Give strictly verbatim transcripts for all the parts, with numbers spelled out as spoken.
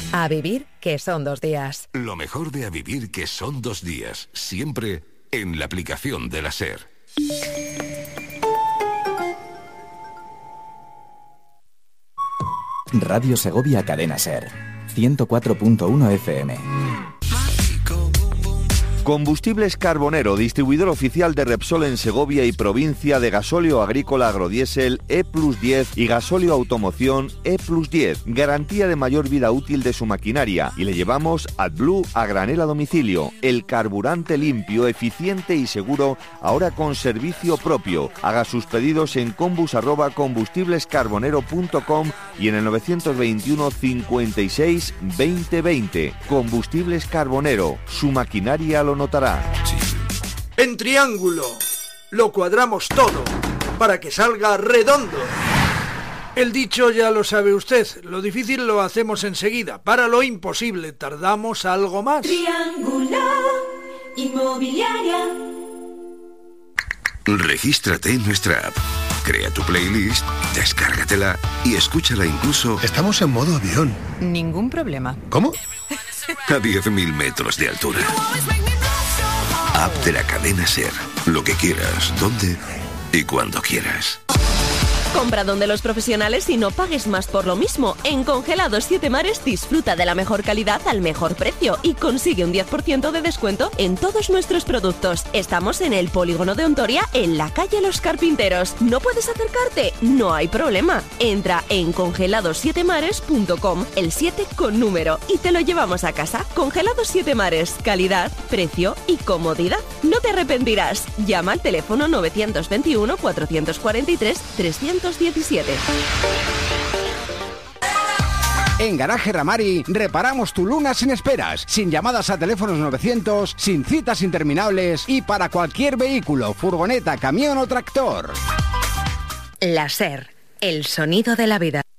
A vivir, que son dos días. Lo mejor de A vivir, que son dos días. Siempre en la aplicación de la SER. Radio Segovia Cadena SER. ciento cuatro punto uno F M. Combustibles Carbonero, distribuidor oficial de Repsol en Segovia y provincia, de gasóleo agrícola agrodiesel E plus diez y gasóleo automoción E plus diez. Garantía de mayor vida útil de su maquinaria. Y le llevamos AdBlue a granel a domicilio. El carburante limpio, eficiente y seguro, ahora con servicio propio. Haga sus pedidos en combus arroba combustiblescarbonero punto com y en el novecientos veintiuno cincuenta y seis veinte veinte. Combustibles Carbonero, su maquinaria lo notará. En Triángulo lo cuadramos todo para que salga redondo. El dicho ya lo sabe usted, lo difícil lo hacemos enseguida, para lo imposible tardamos algo más. Triángulo Inmobiliaria. Regístrate en nuestra app, crea tu playlist, descárgatela y escúchala incluso... Estamos en modo avión. Ningún problema. ¿Cómo? A diez mil metros de altura. App de la cadena SER. Lo que quieras, donde y cuando quieras. Compra donde los profesionales y no pagues más por lo mismo. En Congelados Siete Mares disfruta de la mejor calidad al mejor precio y consigue un diez por ciento de descuento en todos nuestros productos. Estamos en el Polígono de Ontoria, en la calle Los Carpinteros. ¿No puedes acercarte? No hay problema. Entra en congelados siete mares punto com, el siete con número, y te lo llevamos a casa. Congelados Siete Mares, calidad, precio y comodidad. No te arrepentirás. Llama al teléfono novecientos veintiuno cuatrocientos cuarenta y tres trescientos diecisiete. En Garaje Ramari reparamos tu Luna sin esperas, sin llamadas a teléfonos novecientos, sin citas interminables y para cualquier vehículo, furgoneta, camión o tractor. La SER, el sonido de la vida.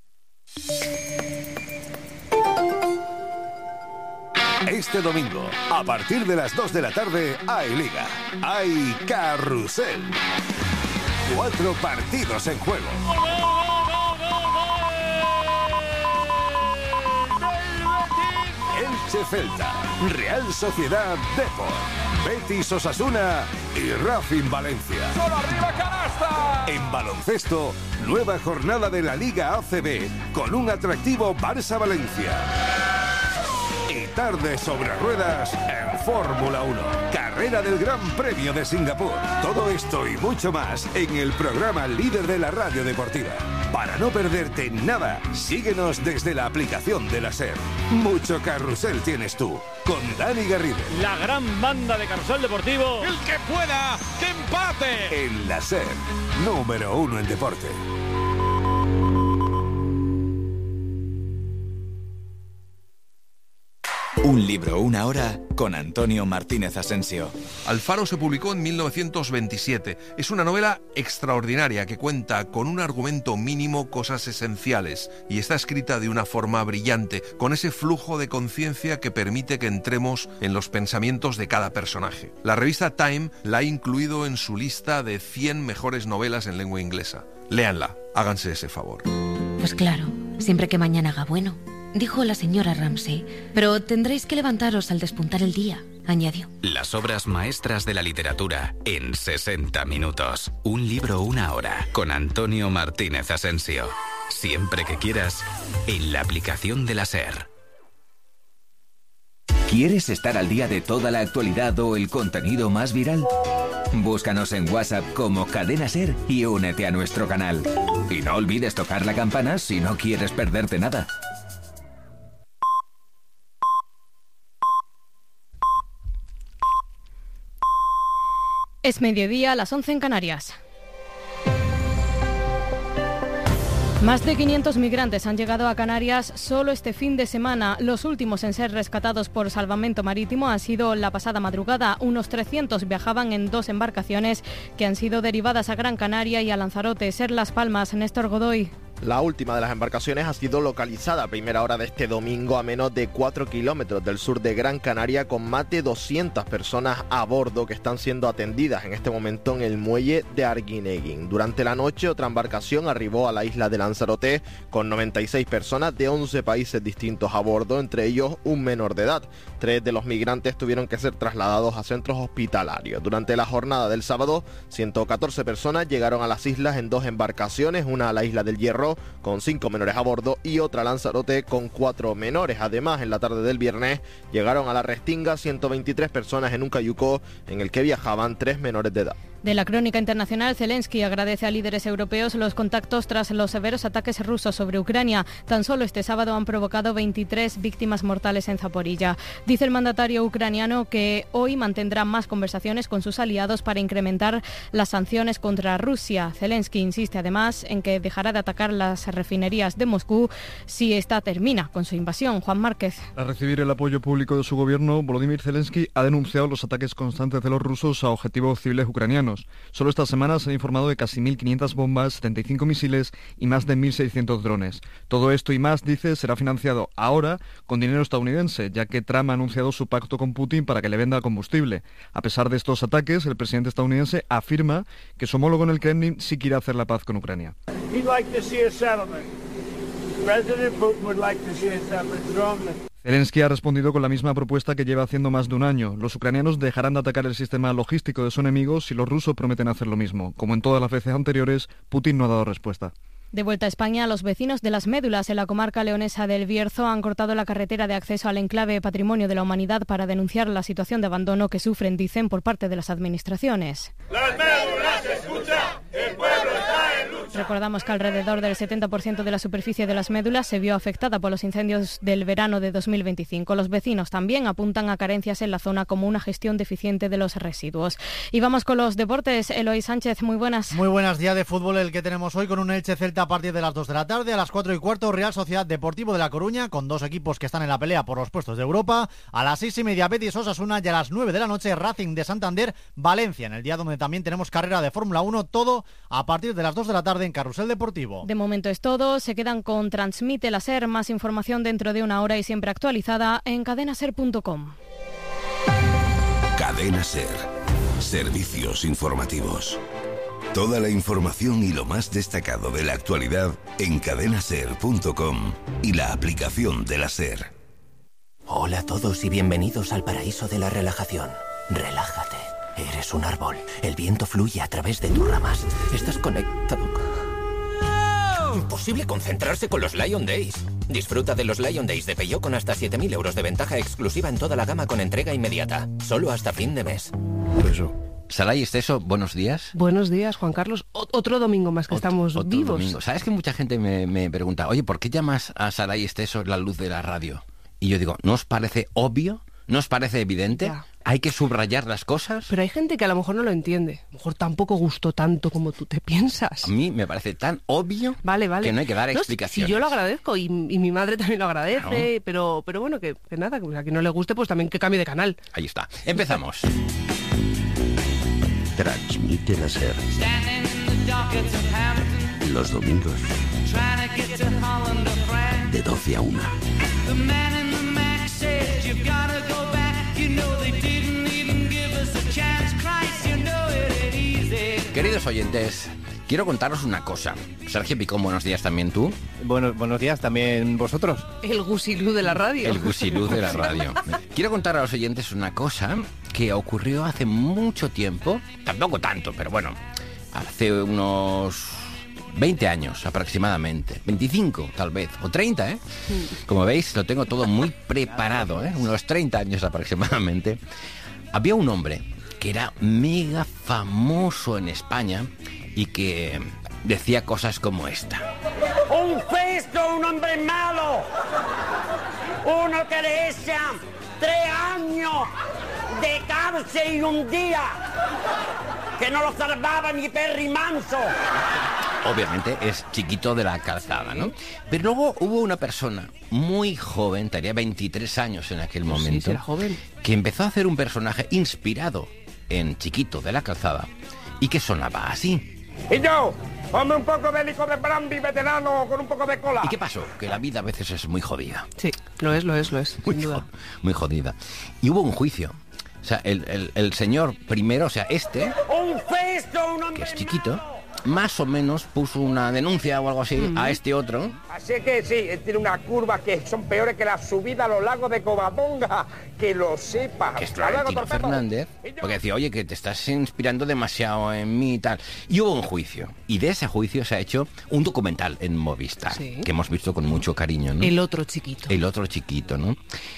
Este domingo, a partir de las dos de la tarde, hay Liga, hay Carrusel. Cuatro partidos en juego. Elche Celta, Real Sociedad Depor, Betis Osasuna y Racing Valencia. ¡Solo arriba, canasta! En baloncesto, nueva jornada de la Liga A C B con un atractivo Barça Valencia. Y tarde sobre ruedas en Fórmula uno. Carrera del Gran Premio de Singapur. Todo esto y mucho más en el programa líder de la radio deportiva. Para no perderte nada, síguenos desde la aplicación de la SER. Mucho carrusel tienes tú, con Dani Garrido. La gran banda de Carrusel Deportivo. ¡El que pueda, que empate! En la SER, número uno en deporte. Un libro, una hora, con Antonio Martínez Asensio. Alfaro se publicó en mil novecientos veintisiete. Es una novela extraordinaria que cuenta con un argumento mínimo cosas esenciales y está escrita de una forma brillante, con ese flujo de conciencia que permite que entremos en los pensamientos de cada personaje. La revista Time la ha incluido en su lista de cien mejores novelas en lengua inglesa. Léanla, háganse ese favor. Pues claro, siempre que mañana haga bueno, dijo la señora Ramsay, pero tendréis que levantaros al despuntar el día, añadió. Las obras maestras de la literatura en sesenta minutos. Un libro, una hora, con Antonio Martínez Asensio. Siempre que quieras, en la aplicación de la SER. ¿Quieres estar al día de toda la actualidad o el contenido más viral? Búscanos en WhatsApp como Cadena SER y únete a nuestro canal. Y no olvides tocar la campana si no quieres perderte nada. Es mediodía, a las once en Canarias. Más de quinientos migrantes han llegado a Canarias solo este fin de semana. Los últimos en ser rescatados por salvamento marítimo han sido la pasada madrugada. Unos trescientos viajaban en dos embarcaciones que han sido derivadas a Gran Canaria y a Lanzarote. Ser Las Palmas. Néstor Godoy. La última de las embarcaciones ha sido localizada a primera hora de este domingo a menos de cuatro kilómetros del sur de Gran Canaria, con más de doscientas personas a bordo que están siendo atendidas en este momento en el muelle de Arguineguín. Durante la noche otra embarcación arribó a la isla de Lanzarote con noventa y seis personas de once países distintos a bordo, entre ellos un menor de edad. Tres de los migrantes tuvieron que ser trasladados a centros hospitalarios. Durante la jornada del sábado, ciento catorce personas llegaron a las islas en dos embarcaciones, una a la isla del Hierro con cinco menores a bordo y otra a Lanzarote con cuatro menores. Además, en la tarde del viernes llegaron a la Restinga ciento veintitrés personas en un cayuco en el que viajaban tres menores de edad. De la crónica internacional, Zelensky agradece a líderes europeos los contactos tras los severos ataques rusos sobre Ucrania. Tan solo este sábado han provocado veintitrés víctimas mortales en Zaporilla. Dice el mandatario ucraniano que hoy mantendrá más conversaciones con sus aliados para incrementar las sanciones contra Rusia. Zelensky insiste además en que dejará de atacar las refinerías de Moscú si esta termina con su invasión. Juan Márquez. Al recibir el apoyo público de su gobierno, Volodymyr Zelensky ha denunciado los ataques constantes de los rusos a objetivos civiles ucranianos. Solo esta semana se han informado de casi mil quinientas bombas, setenta y cinco misiles y más de mil seiscientos drones. Todo esto y más, dice, será financiado ahora con dinero estadounidense, ya que Trump ha anunciado su pacto con Putin para que le venda combustible. A pesar de estos ataques, el presidente estadounidense afirma que su homólogo en el Kremlin sí quiere hacer la paz con Ucrania. Zelensky ha respondido con la misma propuesta que lleva haciendo más de un año. Los ucranianos dejarán de atacar el sistema logístico de su enemigo si los rusos prometen hacer lo mismo. Como en todas las veces anteriores, Putin no ha dado respuesta. De vuelta a España, los vecinos de Las Médulas, en la comarca leonesa del Bierzo, han cortado la carretera de acceso al enclave Patrimonio de la Humanidad para denunciar la situación de abandono que sufren, dicen, por parte de las administraciones. Las Médulas se escucha, el pueblo está en lucha. Recordamos que alrededor del setenta por ciento de la superficie de Las Médulas se vio afectada por los incendios del verano de dos mil veinticinco. Los vecinos también apuntan a carencias en la zona como una gestión deficiente de los residuos. Y vamos con los deportes. Eloy Sánchez, muy buenas. Muy buenas, día de fútbol el que tenemos hoy con un Elche Celta a partir de las dos de la tarde. A las cuatro y cuarto, Real Sociedad Deportivo de La Coruña, con dos equipos que están en la pelea por los puestos de Europa. A las seis y media, Betis Osasuna, y a las nueve de la noche, Racing de Santander Valencia, en el día donde también tenemos carrera de Fórmula uno, todo a partir de las dos de la tarde en Carrusel Deportivo. De momento es todo, se quedan con Transmite la SER, más información dentro de una hora y siempre actualizada en cadena ser punto com. Cadena SER, servicios informativos. Toda la información y lo más destacado de la actualidad en cadena ser punto com y la aplicación de la SER. Hola a todos y bienvenidos al paraíso de la relajación. Relájate, eres un árbol. El viento fluye a través de tus ramas. Estás conectado. Imposible concentrarse con los Lion Days. Disfruta de los Lion Days de Peugeot con hasta siete mil euros de ventaja exclusiva en toda la gama con entrega inmediata. Solo hasta fin de mes. Eso. Saray Esteso, buenos días. Buenos días, Juan Carlos. O- otro domingo más que Otro- estamos otro vivos. domingo. ¿Sabes que mucha gente me, me pregunta, oye, ¿por qué llamas a Saray Esteso la luz de la radio? Y yo digo, ¿no os parece obvio? ¿No os parece evidente? Ya. ¿Hay que subrayar las cosas? Pero hay gente que a lo mejor no lo entiende. A lo mejor tampoco gustó tanto como tú te piensas. A mí me parece tan obvio Vale, vale. que no hay que dar No, si- explicaciones. Si yo lo agradezco y, y mi madre también lo agradece, Claro. pero, pero bueno, que, que nada, que a quien no le guste, pues también que cambie de canal. Ahí está. Empezamos. Transmite la SER. Los domingos. De doce a una. Queridos oyentes, quiero contaros una cosa. Sergio Picón, buenos días también tú. Bueno, buenos días también vosotros. El gusilú de la radio. El gusiluz de la radio. Quiero contar a los oyentes una cosa que ocurrió hace mucho tiempo, tampoco tanto, pero bueno, hace unos veinte años aproximadamente, veinticinco tal vez, o treinta, ¿eh? Como veis, lo tengo todo muy preparado, ¿eh? Unos treinta años aproximadamente. Había un hombre que era mega famoso en España y que decía cosas como esta. Un festo, un hombre malo, uno que le echan tres años de cárcel y un día que no lo salvaba ni Perry Manso. Obviamente es Chiquito de la Calzada, ¿no? Pero luego hubo una persona muy joven, tenía veintitrés años en aquel Sí, momento, sí, era joven. que empezó a hacer un personaje inspirado en Chiquito de la Calzada y que sonaba así. Y yo, ponme un poco de licor de brandy veterano con un poco de cola. ¿Y qué pasó? Que la vida a veces es muy jodida. Sí, lo es, lo es, lo es, Muy, sin duda. muy jodida. Y hubo un juicio. O sea, el, el, el señor primero, o sea, este, Un festo, un hombre que es chiquito, más o menos puso una denuncia o algo así Mm. a este otro. Así que sí, él tiene una curva que son peores que la subida a los lagos de Covadonga. Que lo sepa. Que es Hasta luego, Florentino torpedo. Fernández, porque decía, oye, que te estás inspirando demasiado en mí y tal. Y hubo un juicio. Y de ese juicio se ha hecho un documental en Movistar, Sí. que hemos visto con mucho cariño, ¿no? El otro chiquito. El otro chiquito, ¿no?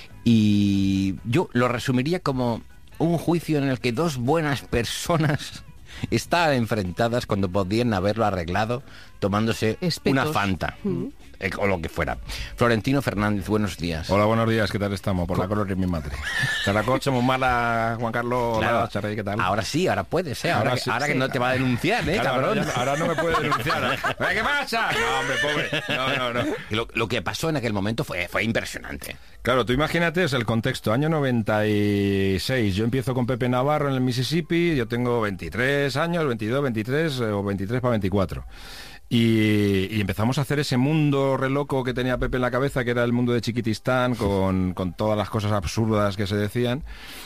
Y yo lo resumiría como un juicio en el que dos buenas personas estaban enfrentadas cuando podían haberlo arreglado tomándose Espetos. una Fanta. Mm. eh, O lo que fuera. Florentino Fernández, buenos días. Hola, buenos días, ¿qué tal estamos? Por la color de mi madre. ¿Te la coche muy mala, Juan Carlos? Claro. Hola, Charrey, ¿qué tal? Ahora sí, ahora puedes, ¿eh? Ahora, Ahora que, sí, ahora que sí. no te va a denunciar, ¿eh, Claro, cabrón? ahora ya- ahora no me puede denunciar. ¿Qué pasa? No, hombre, pobre. No, no, no. Y lo, lo que pasó en aquel momento fue, fue impresionante. Claro, tú imagínate, es el contexto. Año noventa y seis, yo empiezo con Pepe Navarro en el Mississippi, yo tengo veintitrés años, veintidós, veintitrés eh, o veintitrés para veinticuatro. Y, y empezamos a hacer ese mundo re loco que tenía Pepe en la cabeza, que era el mundo de Chiquitistán, con, con todas las cosas absurdas que se decían.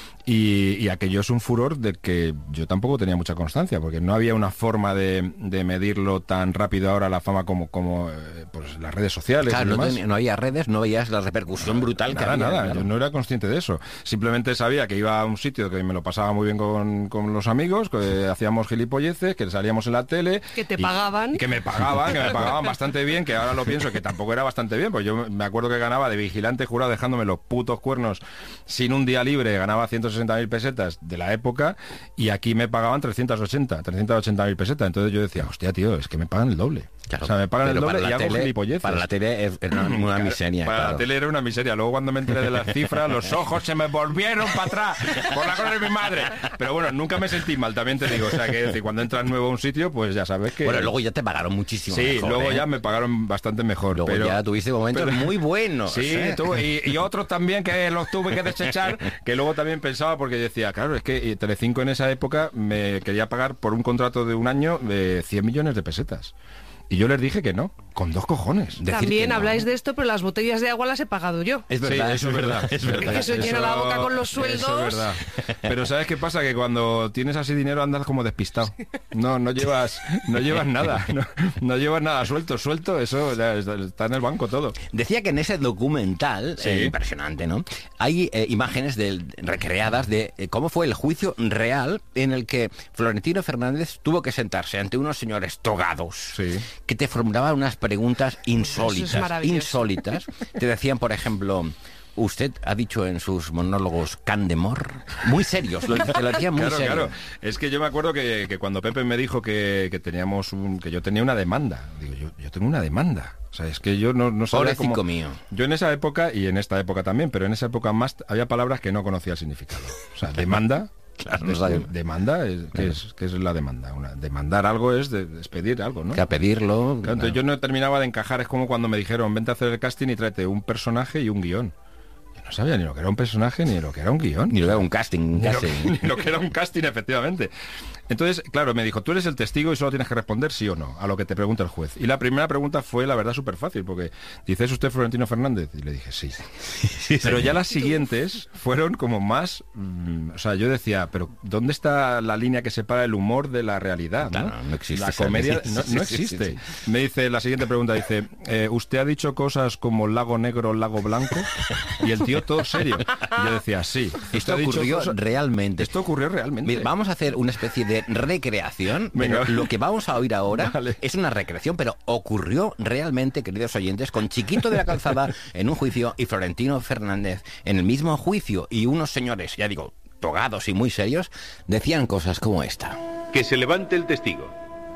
Y, y aquello es un furor del que yo tampoco tenía mucha constancia, porque no había una forma de, de medirlo tan rápido ahora la fama como, como eh, pues las redes sociales. Claro, y no, demás. tenía- no había redes, no veías la repercusión brutal que Nada, había. nada, claro. yo no era consciente de eso. Simplemente sabía que iba a un sitio que me lo pasaba muy bien con, con los amigos, que hacíamos gilipolleces, que salíamos en la tele. Que te y- pagaban. y que me pagaban, que me pagaban bastante bien, que ahora lo pienso que tampoco era bastante bien, pues yo me acuerdo que ganaba de vigilante jurado dejándome los putos cuernos sin un día libre, ganaba ciento sesenta mil pesetas de la época y aquí me pagaban trescientos ochenta mil pesetas. Entonces yo decía, hostia, tío, es que me pagan el doble. Claro, o sea, me pagan el pero doble para y la hago tele- gilipolleces. para la tele es- era una- una miseria, Para claro. la tele era una miseria. Luego cuando me enteré de las cifras, los ojos se me volvieron para atrás por la cosa de mi madre. Pero bueno, nunca me sentí mal, también te digo. O sea, que decir, cuando entras nuevo a un sitio, pues ya sabes que... Bueno, luego ya te pagaron muchísimo Sí, mejor, luego ¿eh? ya me pagaron bastante mejor. Luego pero, ya tuviste momentos pero- muy buenos. Sí, ¿eh? tú- y, y otros también que los tuve que desechar, que luego también pensaba porque decía, claro, es que eh, Telecinco en esa época me quería pagar por un contrato de un año de cien millones de pesetas. Y yo les dije que no, con dos cojones. También habláis de esto, pero las botellas de agua las he pagado yo. Es verdad, sí, eso es verdad, es verdad. Que se llena la boca con los sueldos. Eso es verdad. Pero ¿sabes qué pasa? Que cuando tienes así dinero andas como despistado. No, no llevas, no llevas nada. No, no llevas nada suelto, suelto, eso ya está en el banco todo. Decía que en ese documental, Sí. eh, impresionante, ¿no? Hay eh, imágenes del- recreadas de eh, cómo fue el juicio real en el que Florentino Fernández tuvo que sentarse ante unos señores togados que te formulaban unas preguntas insólitas. maravilloso. insólitas. Te decían, por ejemplo... Usted ha dicho en sus monólogos Candemor, muy serios, lo, te lo decían muy Claro, serio. claro. Es que yo me acuerdo que, que cuando Pepe me dijo que, que teníamos un, que yo tenía una demanda, digo, yo, yo tengo una demanda. O sea, es que yo no, no sabía Pobrecito cómo... mío. Yo en esa época, y en esta época también, pero en esa época más, había palabras que no conocía el significado. O sea, demanda... Claro, no es- sabía. demanda, es, ¿qué, es, qué es la demanda? Una, demandar algo es de, despedir algo, ¿no? Que a pedirlo... Claro, entonces yo no terminaba de encajar, es como cuando me dijeron, vente a hacer el casting y tráete un personaje y un guión. Yo no sabía ni lo que era un personaje ni lo que era un guión. Ni lo que era un casting. Un Ni lo, casting. que, ni lo que era un casting, efectivamente. Entonces, claro, me dijo, tú eres el testigo y solo tienes que responder sí o no a lo que te pregunta el juez. Y la primera pregunta fue, la verdad, súper fácil, porque dice, ¿es usted Florentino Fernández? Y le dije, sí. Pero ya las siguientes fueron como más... mm, o sea, yo decía, pero ¿dónde está la línea que separa el humor de la realidad? ¿no? Claro, no existe La esa comedia línea. no, Sí, no sí, sí, existe. sí. Me dice, la siguiente pregunta dice, eh, ¿usted ha dicho cosas como lago negro, lago blanco? Y el tío todo serio. Y yo decía, sí. ¿Usted Esto ha dicho ocurrió cosas- realmente. Esto ocurrió realmente. Mira, vamos a hacer una especie de recreación. Venga. Pero lo que vamos a oír ahora Vale. es una recreación, pero ocurrió realmente, queridos oyentes, con Chiquito de la Calzada en un juicio y Florentino Fernández en el mismo juicio. Y unos señores, ya digo, togados y muy serios, decían cosas como esta. Que se levante el testigo.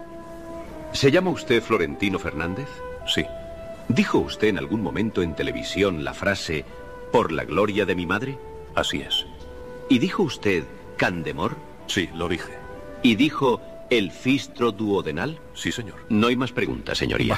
¿Se llama usted Florentino Fernández? Sí. ¿Dijo usted en algún momento en televisión la frase «por la gloria de mi madre»? Así es. ¿Y dijo usted «Candemor»? Sí, lo dije. ¿Y dijo «el fistro duodenal»? Sí, señor. No hay más preguntas, señoría.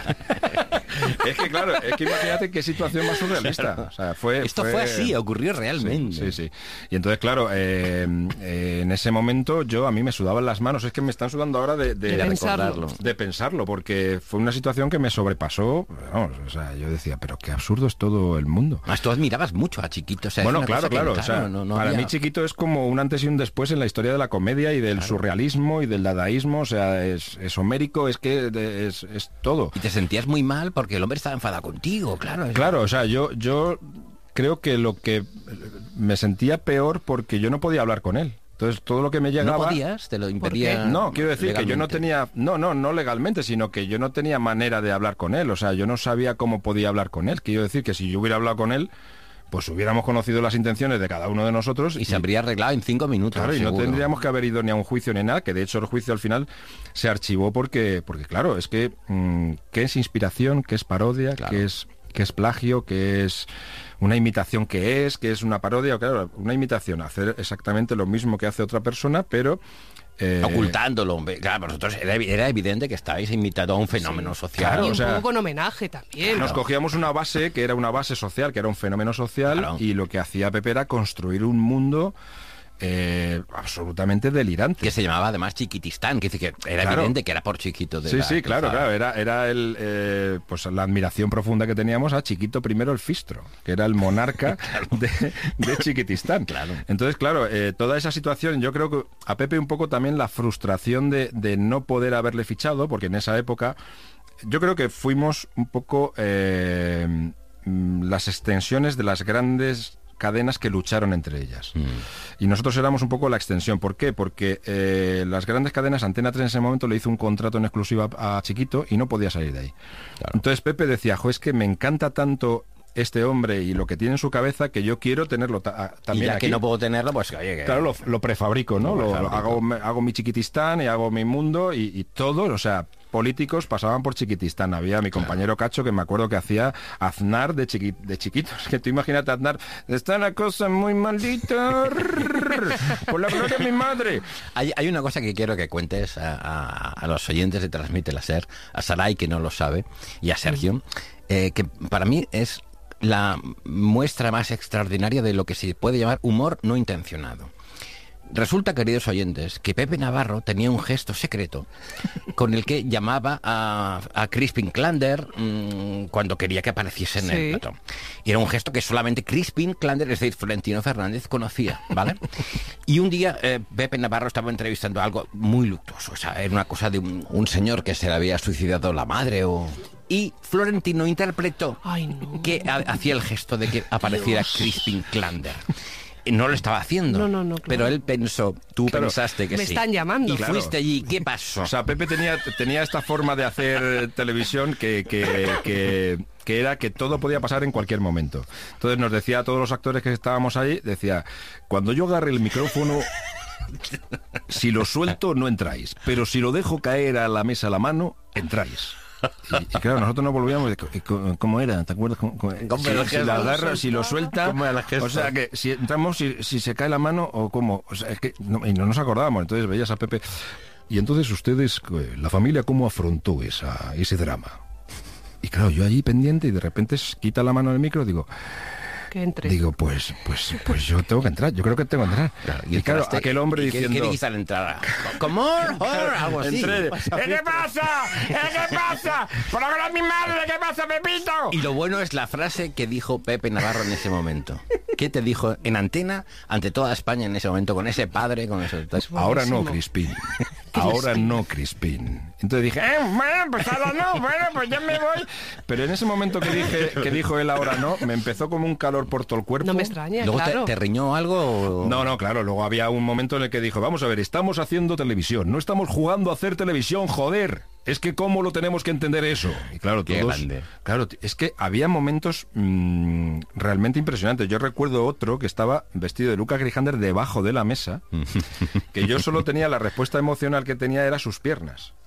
Es que claro, es que imagínate qué situación más surrealista. O sea, fue, Esto fue... fue así, ocurrió realmente. Sí, sí, sí. Y entonces, claro, eh, eh, en ese momento yo, a mí me sudaban las manos. Es que me están sudando ahora de, de, de recordarlo. De pensarlo, porque fue una situación que me sobrepasó. Vamos, o sea, yo decía, pero qué absurdo es todo el mundo. Más tú admirabas mucho a Chiquito. O sea, bueno, es una claro, cosa que, claro. claro, O sea, no, no para había... mí Chiquito es como un antes y un después en la historia de la comedia y del claro. surrealismo y del dadaísmo. O sea, es, es homérico, es que es, es todo. Y te sentías muy mal porque el hombre estaba enfadado contigo, claro. Claro, o sea, yo, yo creo que lo que me sentía peor porque yo no podía hablar con él. Entonces todo lo que me llegaba... ¿No podías? ¿Te lo impedía? No, quiero decir legalmente? que yo no tenía... No, no, no legalmente, sino que yo no tenía manera de hablar con él. O sea, yo no sabía cómo podía hablar con él. Quiero decir que si yo hubiera hablado con él, pues hubiéramos conocido las intenciones de cada uno de nosotros. Y, y se habría arreglado en cinco minutos. Claro, y seguro. no tendríamos que haber ido ni a un juicio ni nada, que de hecho el juicio al final se archivó porque, porque claro, es que mmm, ¿qué es inspiración? ¿Qué es parodia? Claro. ¿Qué es, qué es plagio? ¿Qué es una imitación? ¿Qué es? ¿Qué es una parodia? Claro, una imitación, hacer exactamente lo mismo que hace otra persona, pero... Eh... ocultándolo. Claro, vosotros era, era evidente que estabais imitando a un fenómeno sí, social. Claro, y un o sea, poco con homenaje también. Nos ¿no? cogíamos una base que era una base social, que era un fenómeno social, claro. y lo que hacía Pepe era construir un mundo eh, absolutamente delirante. Que se llamaba además Chiquitistán, que dice que era claro. evidente que era por Chiquito. De sí, la sí, claro, cruzada. claro. Era, era el, eh, pues la admiración profunda que teníamos a Chiquito primero el Fistro, que era el monarca claro. de, de Chiquitistán. Claro. Entonces, claro, eh, toda esa situación, yo creo que a Pepe un poco también la frustración de, de no poder haberle fichado, porque en esa época yo creo que fuimos un poco eh, las extensiones de las grandes cadenas que lucharon entre ellas. Mm. Y nosotros éramos un poco la extensión. ¿Por qué? Porque eh, las grandes cadenas, Antena tres en ese momento le hizo un contrato en exclusiva a Chiquito y no podía salir de ahí. Claro. Entonces Pepe decía, jo, es que me encanta tanto este hombre y lo que tiene en su cabeza que yo quiero tenerlo ta también y ya aquí. que no puedo tenerlo, pues oye, que... Claro, lo, lo prefabrico, ¿no? Lo, lo hago, me, hago mi Chiquitistán y hago mi mundo y, y todo, o sea, políticos pasaban por Chiquitistán. Había mi compañero Cacho que me acuerdo que hacía Aznar de, chiqui, de chiquitos. Que tú imagínate Aznar, está la cosa muy maldita, por la gloria de mi madre. Hay, hay una cosa que quiero que cuentes a, a, a los oyentes de Transmite la SER, a Saray, que no lo sabe, y a Sergio, eh, que para mí es la muestra más extraordinaria de lo que se puede llamar humor no intencionado. Resulta, queridos oyentes, que Pepe Navarro tenía un gesto secreto con el que llamaba a, a Crispin Klander mmm, cuando quería que apareciese en sí. el plató. Y era un gesto que solamente Crispin Klander, es decir, Florentino Fernández, conocía, ¿vale? Y un día eh, Pepe Navarro estaba entrevistando algo muy luctuoso, o sea, era una cosa de un, un señor que se le había suicidado la madre o... Y Florentino interpretó Ay, no. que ha, hacía el gesto de que apareciera Dios. Crispin Klander. No lo estaba haciendo, no, no, no, claro. pero él pensó, tú claro. pensaste que Me sí. están llamando. Y claro. fuiste allí, ¿qué pasó? O sea, Pepe tenía, tenía esta forma de hacer televisión que, que, que, que era que todo podía pasar en cualquier momento. Entonces nos decía a todos los actores que estábamos ahí, decía, cuando yo agarre el micrófono, si lo suelto no entráis, pero si lo dejo caer a la mesa a la mano, entráis. Y, y claro, nosotros nos volvíamos, ¿cómo era? ¿Te acuerdas? ¿Cómo, cómo, ¿Cómo si, si la agarra, si lo suelta, o sea, que si entramos, si, si se cae la mano o cómo, o sea, es que no, y no nos acordábamos. Entonces veías a Pepe y entonces ustedes, la familia, ¿cómo afrontó esa, ese drama? Y claro, yo allí pendiente y de repente quita la mano del micro, digo, que entre. Digo, pues, pues, pues yo tengo que entrar, yo creo que tengo que entrar. Claro, y, y claro, aquel hombre ¿y diciendo... ¿Qué dijiste al entrar? ¿Cómo? Algo así. Entré, ¿qué pasa? ¿Qué pasa? ¡Por ahora mi madre! ¿Qué pasa, Pepito? Y lo bueno es la frase que dijo Pepe Navarro en ese momento. ¿Qué te dijo en antena ante toda España en ese momento, con ese padre, con eso? Ahora no, Crispín. Ahora no, Crispín. Entonces dije, eh, bueno, pues ahora no, bueno, pues ya me voy. Pero en ese momento que dije que dijo él ahora no, me empezó como un calor por todo el cuerpo. No me extraña, ¿Luego claro. te, te riñó algo? O... No, no, claro. Luego había un momento en el que dijo, vamos a ver, estamos haciendo televisión, no estamos jugando a hacer televisión, joder. Es que cómo lo tenemos que entender eso. Y claro, Qué todos, grande. Claro, es que había momentos mmm, realmente impresionantes. Yo recuerdo otro que estaba vestido de Lucas Grijander debajo de la mesa, que yo solo tenía la respuesta emocional que tenía era sus piernas.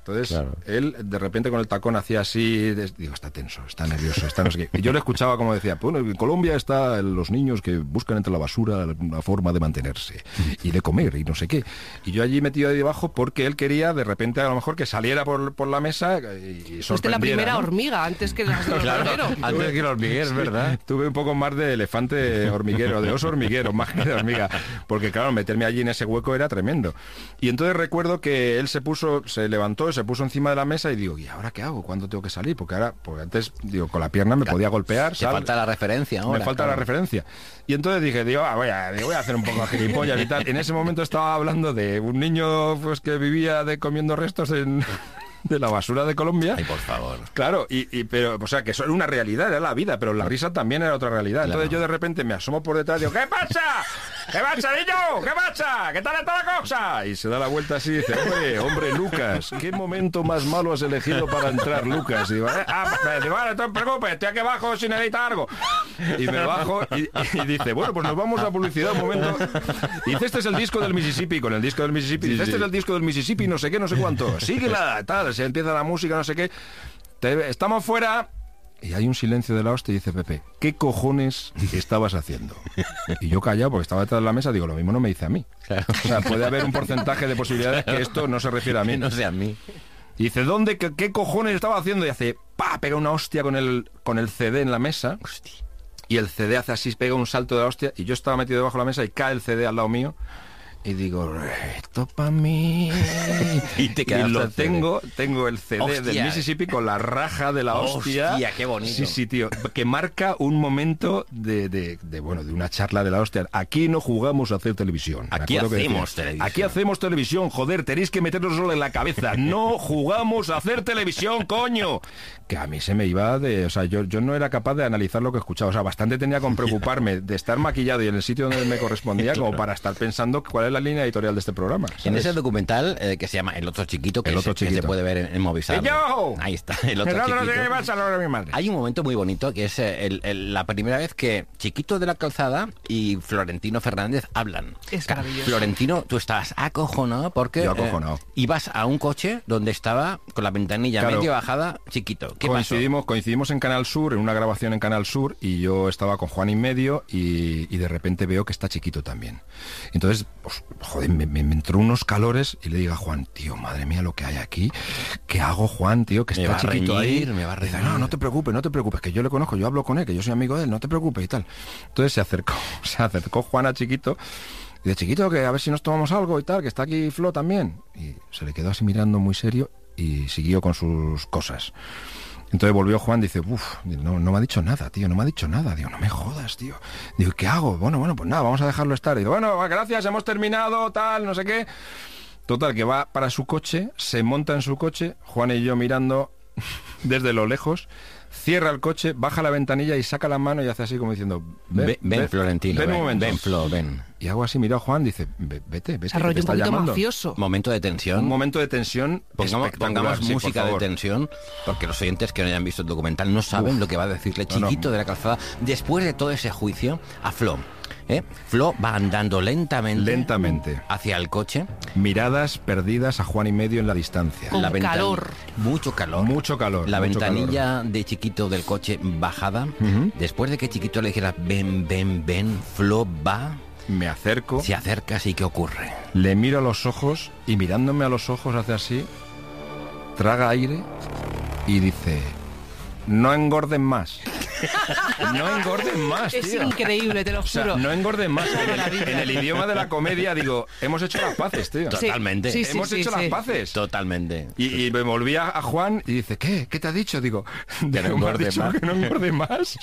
Entonces, Claro. él de repente con el tacón hacía así, de- digo, está tenso, está nervioso, está no sé qué. Y yo le escuchaba como decía, bueno, en Colombia está los niños que buscan entre la basura una forma de mantenerse y de comer y no sé qué. Y yo allí metido ahí debajo porque él quería de repente a lo mejor que saliera por, por la mesa y, y Fuiste la sorprendiera, primera ¿no? hormiga antes que las del hormiguero. Antes que el hormiguero, es verdad. Tuve un poco más de elefante hormiguero, de oso hormiguero, más que de hormiga. Porque claro, meterme allí en ese hueco era tremendo. Y entonces recuerdo que él se puso, se levantó, se puso encima de la mesa y digo, ¿y ahora qué hago? ¿Cuándo tengo que salir? Porque ahora, porque antes, digo, con la pierna me podía golpear. Te ¿sabes? falta la referencia ahora. Me falta claro. la referencia. Y entonces dije, digo, ah, voy, a, voy a hacer un poco de gilipollas y tal. En ese momento estaba hablando de un niño pues que vivía de comiendo restos en... de la basura de Colombia. Ay, por favor. Claro, y, y pero, o sea, que eso era una realidad, era la vida, pero la risa también era otra realidad. Entonces yo de repente me asomo por detrás y digo, ¿qué pasa? ¿Qué pasa, niño? ¿Qué pasa? ¿Qué tal está la cosa? Y se da la vuelta así y dice, hombre, hombre, Lucas, ¿qué momento más malo has elegido para entrar, Lucas? Y digo, eh, ah, me digo, vale, no te preocupes, estoy aquí abajo si necesitas algo. Y me bajo y, y dice, bueno, pues nos vamos a publicidad un momento. Y dice, este es el disco del Mississippi, con el disco del Mississippi. Dice, este es el disco del Mississippi, no sé qué, no sé cuánto. Síguela, tal, se empieza la música, no sé qué. Te- estamos fuera. Y hay un silencio de la hostia y dice Pepe, ¿qué cojones estabas haciendo? Y yo callado porque estaba detrás de la mesa, digo, lo mismo no me dice a mí. Claro. O sea, puede haber un porcentaje de posibilidades que esto no se refiere a mí. Que no sea a mí. Y dice, ¿dónde? ¿Qué, qué cojones estaba haciendo? Y hace, pa, pega una hostia con el, con el C D en la mesa. Y el C D hace así, pega un salto de la hostia. Y yo estaba metido debajo de la mesa y cae el C D al lado mío. Y digo, esto para mí. Y te Y quedaste lo el C D. tengo, tengo el C D Hostia. del Mississippi con la raja de la hostia. Hostia, qué bonito. Sí, sí, tío. Que marca un momento de, de, de, bueno, de una charla de la hostia. Aquí no jugamos a hacer televisión. Me Aquí acuerdo que hacemos decía, televisión. Aquí hacemos televisión, joder, tenéis que meternos solo en la cabeza. No jugamos a hacer televisión, coño. Que a mí se me iba de... O sea, yo, yo no era capaz de analizar lo que escuchaba. O sea, bastante tenía con preocuparme de estar maquillado y en el sitio donde me correspondía como para estar pensando cuál es la línea editorial de este programa. ¿sabes? En ese documental eh, que se llama El otro chiquito, que, El otro se, que chiquito. se puede ver en, en Movistar. ¡Y yo! Ahí está, el otro El otro no chiquito. sé qué pasa, lo de mi madre. Hay un momento muy bonito que es eh, el- el- la primera vez que Chiquito de la Calzada y Florentino Fernández hablan. Es Ca- maravilloso. Florentino, tú estás acojonado porque Yo acojonado. eh, ibas a un coche donde estaba con la ventanilla Claro. medio bajada Chiquito. ¿Qué pasó? coincidimos, coincidimos en Canal Sur, en una grabación en Canal Sur, y yo estaba con Juan y medio y, y de repente veo que está Chiquito también. Entonces, pues, joder, me, me- me entró unos calores y le digo a Juan, tío, madre mía, lo que hay aquí. ¿Qué hago, Juan, tío? Que Me está va a Chiquito reñir, ahí. me va a Dice, reñir. no, no te preocupes, no te preocupes, que yo le conozco, yo hablo con él, que yo soy amigo de él, no te preocupes y tal. Entonces se acercó, se acercó Juan a Chiquito. Y de Chiquito, que a ver si nos tomamos algo y tal, que está aquí Flo también. Y se le quedó así mirando muy serio y siguió con sus cosas. Entonces volvió Juan, dice, uff, no, no me ha dicho nada, tío, no me ha dicho nada. Digo, no me jodas, tío. Digo, ¿qué hago? Bueno, bueno, pues nada, vamos a dejarlo estar. Digo, bueno, gracias, hemos terminado, tal, no sé qué. Total, que va para su coche, se monta en su coche, Juan y yo mirando desde lo lejos, cierra el coche, baja la ventanilla y saca la mano y hace así como diciendo, Ven, ven, Florentino, ven un ven, momento. ven, Flo, ven. Y hago así, miro a Juan, dice, "Ve- vete, vete, que te Desarrollo un está poquito llamando". mafioso. Momento de tensión. Un momento de tensión Pongamos, espectacular, pongamos sí, por música de favor. tensión, porque los oyentes que no hayan visto el documental no saben Uf. lo que va a decirle No, no. Chiquito de la Calzada después de todo ese juicio a Flo. ¿eh? Flo va andando lentamente, Lentamente. hacia el coche. Miradas perdidas a Juan y medio en la distancia. Con La ventan- calor. Mucho calor. Mucho calor. La mucho ventanilla de Chiquito del coche bajada. Ujú. Después de que Chiquito le dijera ven, ven, ven, Flo va, calor. Me acerco, se acerca, así que ocurre. le miro a los ojos y mirándome a los ojos hace así, traga aire y dice, no engorden más. No engorden más, Es tío. increíble, te lo O sea, juro. no engorden más. Una En el, maravilla. en el idioma de la comedia digo, hemos hecho las paces, tío. Sí. Totalmente. Sí, sí, Hemos sí, hecho sí. las paces. Totalmente. Y, y me volví a, a Juan y dice, ¿qué? ¿Qué te ha dicho? Digo, Que no "Me has engorde dicho más". que no engorde más.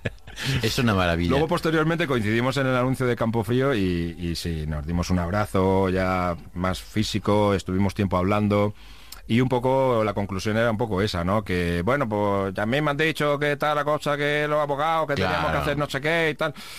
Es una maravilla. Luego posteriormente coincidimos en el anuncio de Campofrío y, y sí, nos dimos un abrazo ya más físico, estuvimos tiempo hablando y un poco la conclusión era un poco esa, ¿no? Que bueno, pues ya me han dicho que tal la cosa, que los abogados, que teníamos Claro. que hacer no sé qué y tal.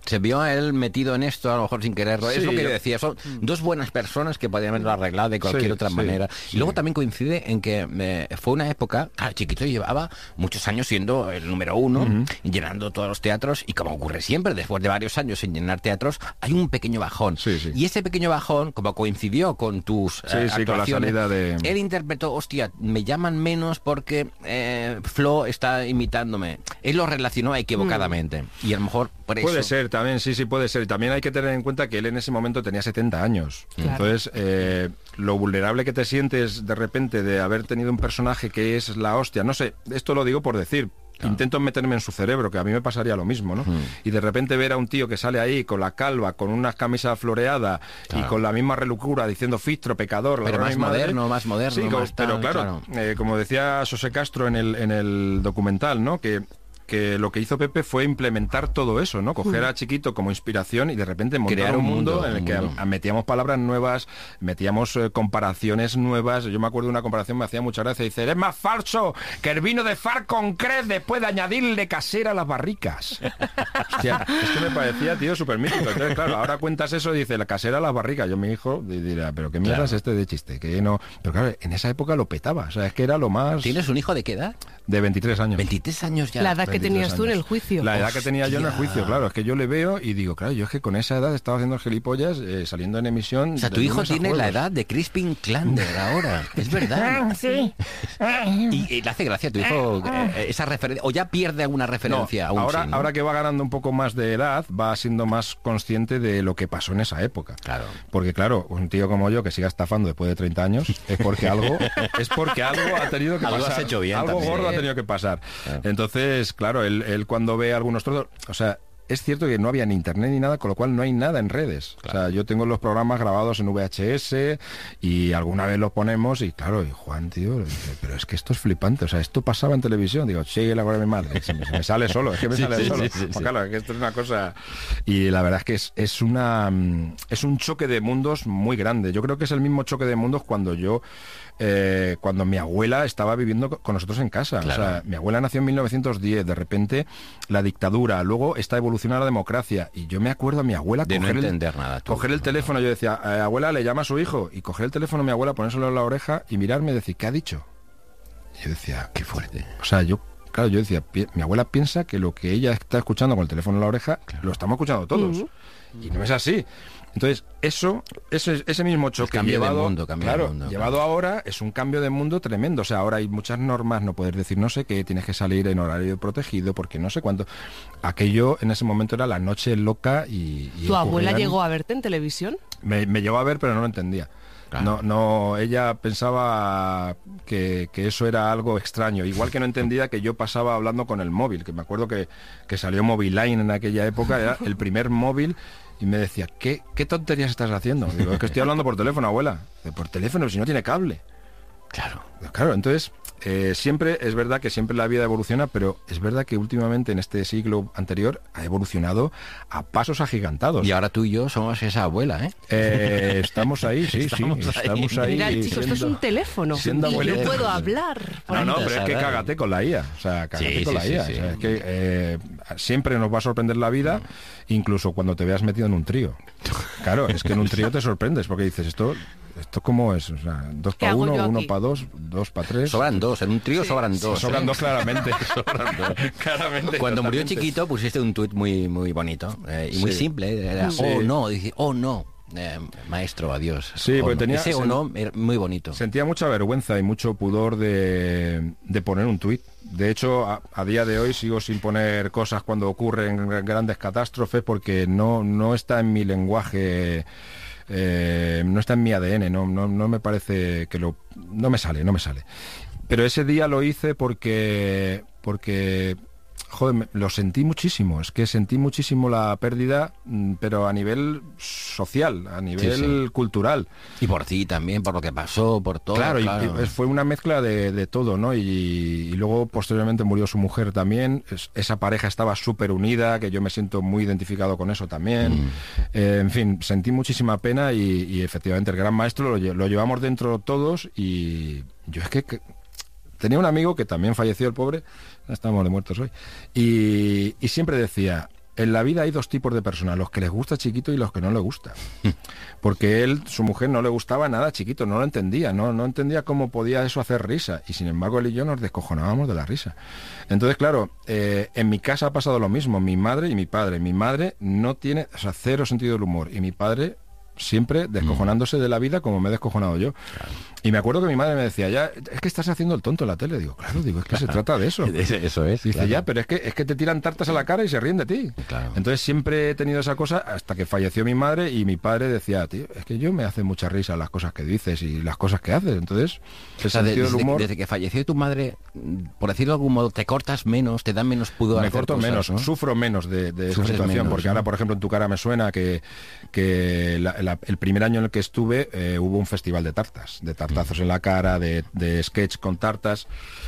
Se vio a él metido en esto, a lo mejor sin quererlo. Sí, es lo que yo yo- decía, son dos buenas personas que podían haberlo arreglado de cualquier Sí, otra sí, manera. sí. Y luego también coincide en que eh, fue una época, claro, Chiquito llevaba muchos años siendo el número uno, Ujú. llenando todos los teatros, y como ocurre siempre, después de varios años sin llenar teatros, hay un pequeño bajón. Y ese pequeño bajón, como coincidió con tus Sí, eh, sí, con la actuaciones, salida de- él interpretó, hostia, me llaman menos porque eh, Flo está imitándome. Él lo relacionó equivocadamente. Y a lo mejor por eso... Puede ser también, sí, sí, puede ser. Y también hay que tener en cuenta que él en ese momento tenía setenta años. Claro. Entonces, eh, lo vulnerable que te sientes de repente de haber tenido un personaje que es la hostia, no sé, esto lo digo por decir. Intento meterme en su cerebro, que a mí me pasaría lo mismo, ¿no? Y de repente ver a un tío que sale ahí con la calva, con una camisa floreada y Claro. con la misma relucura diciendo fistro, pecador, Pero ladrón más y madre. moderno, más moderno, Sí, como- más pero tal, claro, eh, como decía José Castro en el, en el documental, ¿no? Que que lo que hizo Pepe fue implementar todo eso, ¿no? Coger Mm. a Chiquito como inspiración y de repente montar Crear un un mundo, mundo, en el un que mundo. a- metíamos palabras nuevas, metíamos eh, comparaciones nuevas. Yo me acuerdo de una comparación, me hacía mucha gracia. Dice, es más falso que el vino de Far con Cres después de añadirle casera a las barricas. Hostia, es que me parecía, tío, súper mítico. Entonces, claro, ahora cuentas eso y dice, la casera a las barricas. Yo, mi hijo, di- dirá, pero qué mierda Claro. es este de chiste. Que no... Pero claro, en esa época lo petaba. O sea, es que era lo más... ¿Tienes un hijo de qué edad? De veintitrés años. veintitrés años ya. La edad que veintitrés tenías tú en años. el juicio. La edad que tenía yo en el Hostia. juicio, claro. Es que yo le veo y digo, claro, yo es que con esa edad estaba haciendo gilipollas, eh, saliendo en emisión. O sea, de tu hijo lunes a tiene la jueves. edad de Crispin Klander ahora. Es verdad. Sí. Y, y le hace gracia a tu hijo eh, esa referencia. O ya pierde alguna referencia. No, aún ahora, sí, ¿no? ahora que va ganando un poco más de edad, va siendo más consciente de lo que pasó en esa época. Claro. Porque claro, un tío como yo que siga estafando después de treinta años es porque algo es porque algo ha tenido que Algo pasar. has hecho bien Algo también. gordo ha tenido que pasar. Entonces, claro, él, él cuando ve algunos trozos, o sea, es cierto que no había ni internet ni nada, con lo cual no hay nada en redes. O sea, yo tengo los programas grabados en V H S y alguna vez los ponemos y claro, y Juan, tío, dice, pero es que esto es flipante. O sea, esto pasaba en televisión. Digo, sí, la hora de mi madre. Se me, se me sale solo, es que me Sí, sale sí, solo. sí, sí, Pues sí. claro, es que esto es una cosa... Y la verdad es que es, es una mm, es un choque de mundos muy grande. Yo creo que es el mismo choque de mundos cuando yo... Eh, cuando mi abuela estaba viviendo co- con nosotros en casa. Claro. O sea, mi abuela nació en mil novecientos diez, de repente la dictadura, luego está evolucionando la democracia, y yo me acuerdo a mi abuela De no coger, entender el, nada, tú. coger el teléfono, yo decía, "Eh, abuela, le llama a su hijo", y coger el teléfono a mi abuela, ponérselo en la oreja y mirarme y decir, ¿qué ha dicho? Y yo decía, qué fuerte. O sea, yo, claro, yo decía, "Pi- mi abuela piensa que lo que ella está escuchando con el teléfono en la oreja, lo estamos escuchando todos. Ujú. Y no es así. Entonces, eso, ese, ese mismo choque cambio de llevado, mundo, cambio de claro, mundo, llevado ahora es un cambio de mundo tremendo. O sea, ahora hay muchas normas, no puedes decir no sé qué, tienes que salir en horario protegido, porque no sé cuánto. Aquello en ese momento era la noche loca y... y ¿Tu abuela ocurrían- llegó a verte en televisión? me, me llegó a ver, pero no lo entendía. No, no, ella pensaba que, que eso era algo extraño, igual que no entendía que yo pasaba hablando con el móvil, que me acuerdo que, que salió Moviline en aquella época, era el primer móvil, y me decía, ¿qué, qué tonterías estás haciendo? Digo, es que estoy hablando por teléfono, abuela. Digo, por teléfono, si no tiene cable. Claro. Claro, entonces, eh, siempre, es verdad que siempre la vida evoluciona, pero es verdad que últimamente en este siglo anterior ha evolucionado a pasos agigantados. Y ahora tú y yo somos esa abuela, ¿eh? Eh, estamos ahí, sí, Estamos sí, ahí. estamos ahí. Mira, chico, esto es siendo- un teléfono. siendo Y yo abuelitos. puedo hablar. por No, no, ahí. pero es que cágate con la I A. O sea, cágate Sí, con sí, la sí, I A. sí. O sea, es que eh, siempre nos va a sorprender la vida, incluso cuando te veas metido en un trío. Claro, es que en un trío te sorprendes, porque dices, esto, esto cómo es, o sea, dos ¿Qué para hago uno, yo uno aquí? para dos, dos para tres. Sobran dos, en un trío sobran dos. Sobran ¿eh? dos claramente. Sobran dos. Claramente, Cuando murió totalmente. Chiquito pusiste un tuit muy muy bonito eh, y muy Sí. simple. eh, Era, Sí. oh no, dije, oh no, eh, maestro, adiós. Sí, Oh, porque no. tenía... Ese o sen- no, era muy bonito. Sentía mucha vergüenza y mucho pudor de, de poner un tuit. De hecho, a, a día de hoy sigo sin poner cosas cuando ocurren grandes catástrofes porque no, no está en mi lenguaje, eh, no está en mi A D N, no, no, no me parece que lo... No me sale, no me sale. Pero ese día lo hice porque... porque joder, me- lo sentí muchísimo, es que sentí muchísimo la pérdida, mm, pero a nivel social, a nivel sí. cultural. Y por ti también, por lo que pasó, por todo. Claro, y- claro. y fue una mezcla de, de todo, ¿no? Y, y luego posteriormente murió su mujer también. Es- esa pareja estaba súper unida, que yo me siento muy identificado con eso también. Eh, en fin, sentí muchísima pena y, y efectivamente el gran maestro lo, lle- lo llevamos dentro todos y yo es que... que tenía un amigo que también falleció, el pobre, estamos de muertos hoy, y, y siempre decía, en la vida hay dos tipos de personas, los que les gusta chiquito y los que no les gusta. Porque él, su mujer, no le gustaba nada chiquito, no lo entendía, no, no entendía cómo podía eso hacer risa. Y sin embargo, él y yo nos descojonábamos de la risa. Entonces, claro, eh, en mi casa ha pasado lo mismo, mi madre y mi padre. Mi madre no tiene, o sea, cero sentido del humor. Y mi padre siempre descojonándose de la vida como me he descojonado yo. Claro. Y me acuerdo que mi madre me decía, ya, es que estás haciendo el tonto en la tele. Digo, claro, digo, es que claro. se trata de eso. Eso es. Dice, claro. ya, pero es que, es que te tiran tartas a la cara y se ríen de ti. Claro. Entonces siempre he tenido esa cosa hasta que falleció mi madre y mi padre decía, tío, es que yo me hace mucha risa las cosas que dices y las cosas que haces. Entonces, el o sea, sentido desde, del humor... desde que falleció tu madre, por decirlo de algún modo, te cortas menos, te dan menos pudor. Me corto cosas, menos, ¿no? Sufro menos de, de esa situación, menos, porque ¿no? ahora, por ejemplo, en Tu cara me suena que, que la, la, el primer año en el que estuve eh, hubo un festival de tartas, de tartazos en la cara, de, de sketch con tartas,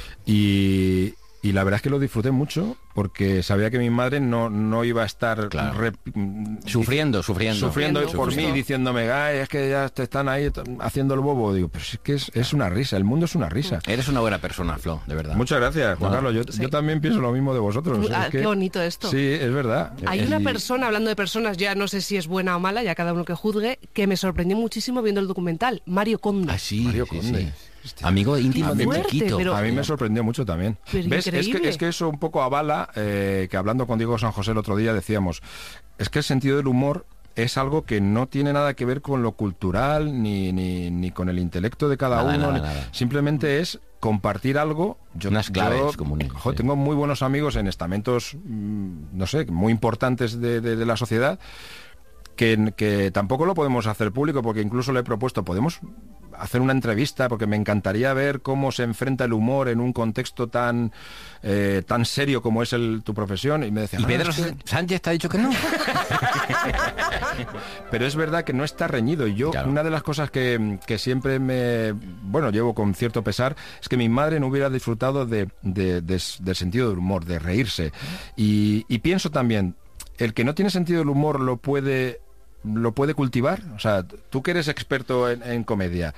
y, y la verdad es que lo disfruté mucho porque sabía que mi madre no, no iba a estar claro. re, sufriendo, sufriendo sufriendo por sufriendo. mí, diciéndome, ay, es que ya te están ahí haciendo el bobo. Digo, pero es que es, es una risa, el mundo es una risa. Eres una buena persona, Flo, de verdad. Muchas gracias, Juan no. Carlos. Yo, sí. yo también pienso lo mismo de vosotros. Ah, es que, qué bonito esto. Sí, es verdad. Hay y... una persona, hablando de personas, ya no sé si es buena o mala, ya cada uno que juzgue, que me sorprendió muchísimo viendo el documental, Mario Conde. Ah, sí, Mario sí, Conde. Sí. Hostia. Amigo íntimo de chiquito. Pero... A mí me sorprendió mucho también. ¿Ves? Es que, es que eso un poco avala, eh, que hablando con Diego San José el otro día decíamos, es que el sentido del humor es algo que no tiene nada que ver con lo cultural ni, ni, ni con el intelecto de cada nada, uno. Nada, nada. Simplemente es compartir algo. Yo, Unas claves yo, comunes. Jo, sí. Tengo muy buenos amigos en estamentos, no sé, muy importantes de, de, de la sociedad, que, que tampoco lo podemos hacer público, porque incluso le he propuesto, podemos hacer una entrevista, porque me encantaría ver cómo se enfrenta el humor en un contexto tan eh, tan serio como es el, tu profesión. Y me decía, ¿y ah, Pedro es que... Sánchez te ha dicho que no? Pero es verdad que no está reñido. Y yo, claro. una de las cosas que, que siempre me, bueno, llevo con cierto pesar, es que mi madre no hubiera disfrutado de, de, de, del sentido del humor, de reírse. Y, y pienso también, el que no tiene sentido del humor lo puede... ¿Lo puede cultivar? O sea, tú que eres experto en, en comedia.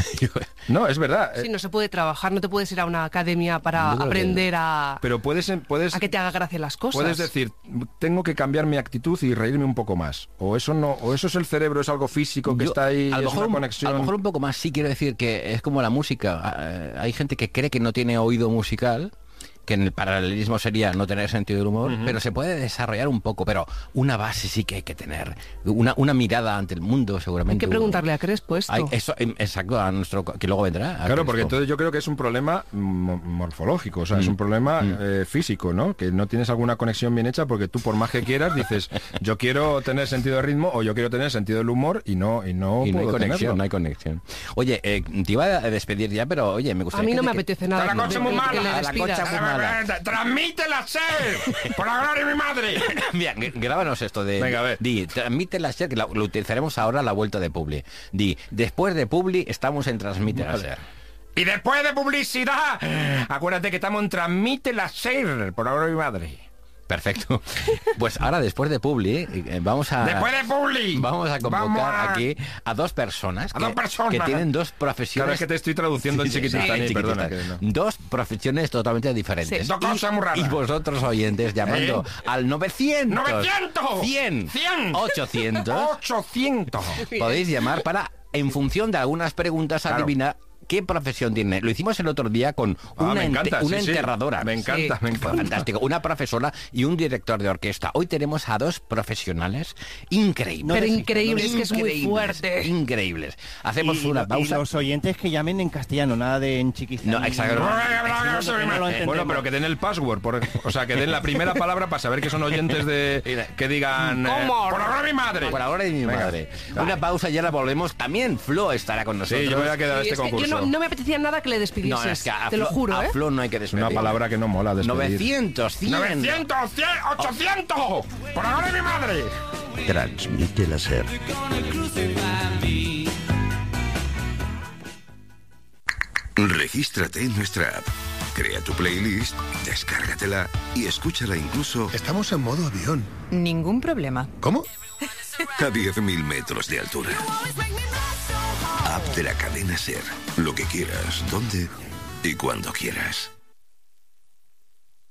No, es verdad. Sí, no se puede trabajar, no te puedes ir a una academia para aprender que... a... Pero puedes, puedes... A que te haga gracia las cosas. Puedes decir, tengo que cambiar mi actitud y reírme un poco más. O eso no, o eso es el cerebro, es algo físico que Yo, está ahí, a lo es mejor, una conexión. A lo mejor un poco más, sí quiero decir que es como la música. Hay gente que cree que no tiene oído musical, que en el paralelismo sería no tener sentido del humor, uh-huh. pero se puede desarrollar un poco, pero una base sí que hay que tener, una, una mirada ante el mundo seguramente. Hay que preguntarle a Crespo esto. Hay, eso, exacto, a nuestro, que luego vendrá. Claro, Crespo. Porque entonces yo creo que es un problema morfológico, o sea, mm. es un problema mm. eh, físico, ¿no? Que no tienes alguna conexión bien hecha, porque tú por más que quieras dices, yo quiero tener sentido de ritmo o yo quiero tener sentido del humor y no y no, y no puedo hay conexión, tenerlo. no hay conexión. Oye, eh, te iba a despedir ya, pero oye, me gustaría a mí no que me te, apetece nada. La concha muy mala. La concha muy mala. ¡Transmítela, ser! ¡Por la gloria de mi madre! Mira, grábanos esto de... Venga, a ver. Di, transmítela, ser, que la, lo utilizaremos ahora a la vuelta de Publi. Di, después de Publi estamos en Transmítela, ser. Y después de publicidad, acuérdate que estamos en Transmítela, ser, por la gloria de mi madre. Perfecto. Pues ahora, después de Publi, eh, vamos a... ¡Después de Publi! Vamos a convocar vamos a... aquí a dos personas, a que, dos personas que tienen dos profesiones... Claro, es que te estoy traduciendo sí, en chiquitita, sí, sí, perdona. Que no. Dos profesiones totalmente diferentes. Sí. Dos cosas muy raras. Y vosotros, oyentes, llamando ¿Eh? al novecientos... ¡novecientos! ¡cien! ¡cien! ¡ochocientos! ¡ochocientos! Podéis llamar para, en función de algunas preguntas, claro. adivinar qué profesión tiene. Lo hicimos el otro día con ah, una, encanta, ente, una sí, enterradora. Sí. Me encanta, sí. me encanta. Fantástico. Una profesora y un director de orquesta. Hoy tenemos a dos profesionales increíbles. Pero increíbles, es que es muy fuerte. Increíbles. Hacemos y, una pausa. Y los oyentes que llamen en castellano, nada de en chiquistán. No, exacto. No, bueno, pero que den el password. Por, o sea, que den la primera palabra para saber que son oyentes de... Que digan... ¿Cómo? Eh, por la gloria de mi madre. Por la gloria de mi Venga. madre. Vale. Una pausa y ahora volvemos. También Flo estará con nosotros. Sí, yo me voy a quedar a sí, este es concurso. Que yo no, no me apetecía nada que le despidieses. No, es que a te Flo, lo juro, a ¿eh? Flo no hay que despedir. Una palabra que no mola despedir. novecientos, cien. ¡novecientos, cien, ochocientos! ¡Por la gloria de mi madre! Transmítela, ser. Regístrate en nuestra app. Crea tu playlist, descárgatela y escúchala incluso... Estamos en modo avión. Ningún problema. ¿Cómo? A diez mil metros de altura. App de la cadena SER. Lo que quieras, dónde y cuando quieras.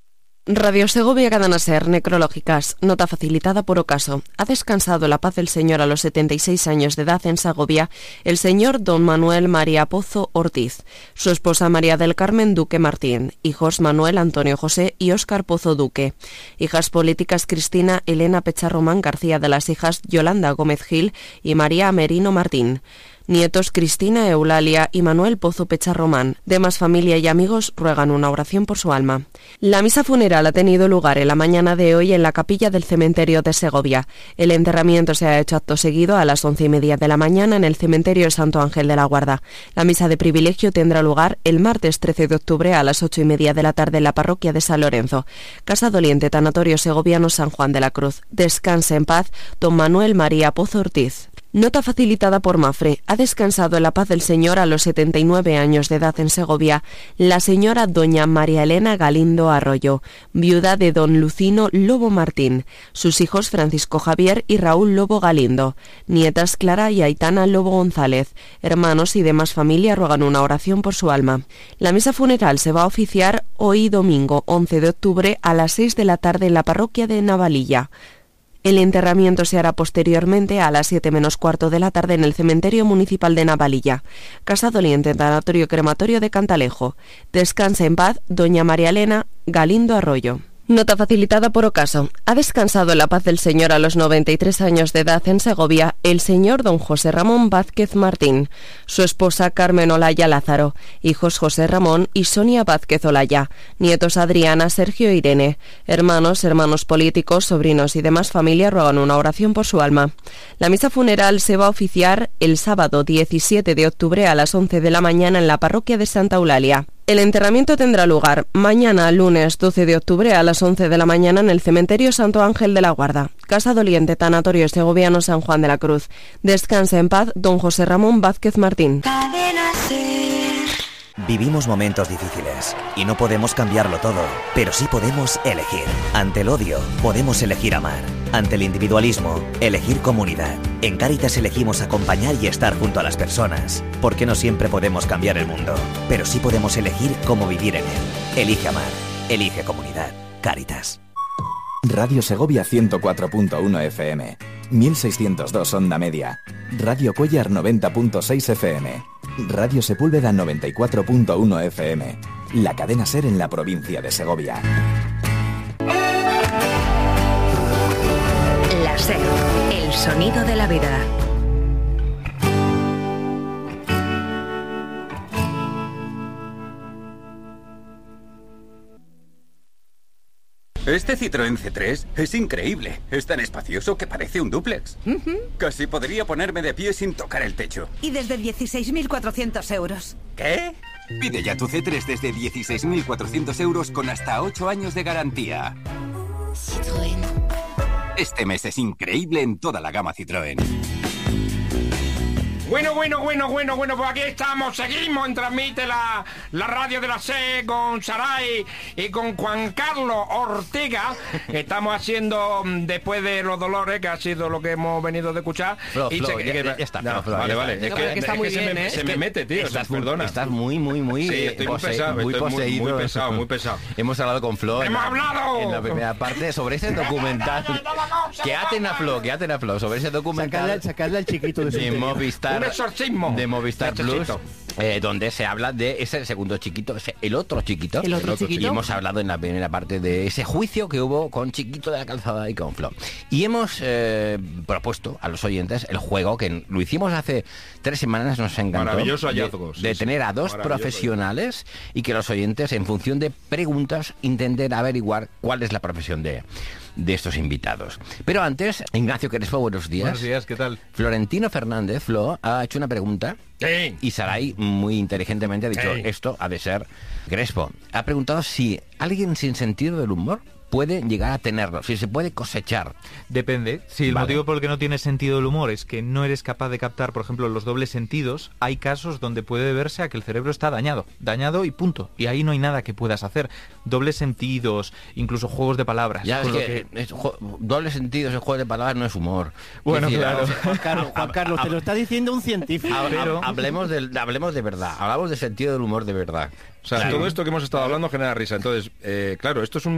Radio Segovia Cadena Ser, necrológicas. Nota facilitada por ocaso. Ha descansado la paz del Señor a los setenta y seis años de edad en Segovia el señor don Manuel María Pozo Ortiz, su esposa María del Carmen Duque Martín, hijos Manuel Antonio José y Óscar Pozo Duque, hijas políticas Cristina Elena Pecharromán García, de las hijas Yolanda Gómez Gil y María Merino Martín, nietos Cristina Eulalia y Manuel Pozo Pecharromán. Demás familia y amigos ruegan una oración por su alma. La misa funeral ha tenido lugar en la mañana de hoy en la capilla del cementerio de Segovia. El enterramiento se ha hecho acto seguido a las once y media de la mañana en el cementerio Santo Ángel de la Guarda. La misa de privilegio tendrá lugar el martes trece de octubre a las ocho y media de la tarde en la parroquia de San Lorenzo. Casa Doliente, Tanatorio Segoviano San Juan de la Cruz. Descanse en paz don Manuel María Pozo Ortiz. Nota facilitada por Mafre. Ha descansado en la paz del Señor a los setenta y nueve años de edad en Segovia la señora doña María Elena Galindo Arroyo, viuda de don Lucino Lobo Martín, sus hijos Francisco Javier y Raúl Lobo Galindo, nietas Clara y Aitana Lobo González, hermanos y demás familia ruegan una oración por su alma. La misa funeral se va a oficiar hoy domingo once de octubre a las seis de la tarde en la parroquia de Navalilla. El enterramiento se hará posteriormente a las siete menos cuarto de la tarde en el cementerio municipal de Navalilla. Casa Doliente, Tanatorio Crematorio de Cantalejo. Descanse en paz doña María Elena Galindo Arroyo. Nota facilitada por ocaso. Ha descansado en la paz del Señor a los noventa y tres años de edad en Segovia el señor don José Ramón Vázquez Martín, su esposa Carmen Olaya Lázaro, hijos José Ramón y Sonia Vázquez Olaya, nietos Adriana, Sergio e Irene, hermanos, hermanos políticos, sobrinos y demás familia ruegan una oración por su alma. La misa funeral se va a oficiar el sábado diecisiete de octubre a las once de la mañana en la parroquia de Santa Eulalia. El enterramiento tendrá lugar mañana, lunes doce de octubre a las once de la mañana en el cementerio Santo Ángel de la Guarda. Casa Doliente, Tanatorio Segoviano San Juan de la Cruz. Descanse en paz don José Ramón Vázquez Martín. Vivimos momentos difíciles y no podemos cambiarlo todo, pero sí podemos elegir. Ante el odio, podemos elegir amar. Ante el individualismo, elegir comunidad. En Cáritas elegimos acompañar y estar junto a las personas, porque no siempre podemos cambiar el mundo, pero sí podemos elegir cómo vivir en él. Elige amar, elige comunidad. Cáritas. Radio Segovia ciento cuatro punto uno F M, mil seiscientos dos onda media, Radio Cuéllar noventa punto seis F M, Radio Sepúlveda noventa y cuatro punto uno F M, la cadena SER en la provincia de Segovia. La SER, el sonido de la vida. Este Citroën C tres es increíble. Es tan espacioso que parece un dúplex. Uh-huh. Casi podría ponerme de pie sin tocar el techo. Y desde dieciséis mil cuatrocientos euros. ¿Qué? Pide ya tu C tres desde dieciséis mil cuatrocientos euros con hasta ocho años de garantía. Citroën. Este mes es increíble en toda la gama Citroën. Bueno, bueno, bueno, bueno, bueno, pues aquí estamos, seguimos en Transmite la, la radio de la SER con Saray y con Juan Carlos Ortega. Estamos haciendo, después de los dolores, que ha sido lo que hemos venido de escuchar. Flo, y Flo, se, ya, que, ya, ya está. No, Flo, vale, ya vale. está. Es que, que está es muy que bien, se me, ¿eh? se me mete, tío. Estás, perdona. Estás muy, muy, muy... Sí, estoy muy pose, pesado, muy estoy poseído. muy, muy pesado, muy pesado. Hemos hablado con Flo. ¡Hemos en la, hablado! En la primera parte sobre ese documental. Que aten a Flo, que aten a Flo. Sobre ese documental. Sacarle, sacarle al chiquito de su de interior. Movistar. Un exorcismo. De Movistar Plus. Necesito. Eh, donde se habla de ese segundo chiquito, ese, el otro chiquito. El otro chiquito. Y hemos hablado en la primera parte de ese juicio que hubo con Chiquito de la Calzada y con Flo. Y hemos eh, propuesto a los oyentes el juego que lo hicimos hace tres semanas, nos encantó. Maravilloso hallazgo. De, Sí, de sí. tener a dos profesionales y que los oyentes, en función de preguntas, intenten averiguar cuál es la profesión de, de estos invitados. Pero antes, Ignacio Crespo, buenos días. Buenos días, ¿qué tal? Florentino Fernández, Flo, ha hecho una pregunta. Sí. Y Saray, muy inteligentemente, ha dicho, Sí. esto ha de ser Crespo. Ha preguntado si alguien sin sentido del humor puede llegar a tenerlo, si se puede cosechar. Depende. Si el Vale. motivo por el que no tienes sentido del humor es que no eres capaz de captar, por ejemplo, los dobles sentidos, hay casos donde puede deberse a que el cerebro está dañado. Dañado y punto. Y ahí no hay nada que puedas hacer. Dobles sentidos, incluso juegos de palabras. Ya es con lo que, es jo- doble sentido, ese juego de palabras no es humor. Bueno, Es decir, claro. Juan Carlos, Juan Carlos, te lo está diciendo un científico. ha- ha- pero- hablemos, del, hablemos de verdad, hablamos de sentido del humor de verdad. O sea, Claro. todo esto que hemos estado hablando genera risa. Entonces, eh, claro, esto es un